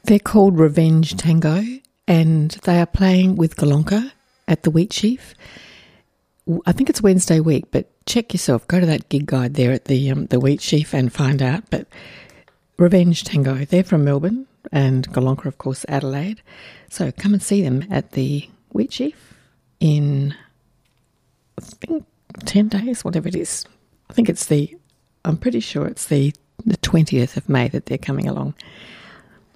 They're called Revenge Tango, and they are playing with Golonka at the Wheat Sheaf. I think it's Wednesday week, but check yourself. Go to that gig guide there at the Wheat Sheaf and find out. But Revenge Tango, they're from Melbourne, and Golonka, of course, Adelaide. So come and see them at the Wheat Sheaf in, I think, 10 days, whatever it is. I'm pretty sure it's the 20th of May that they're coming along.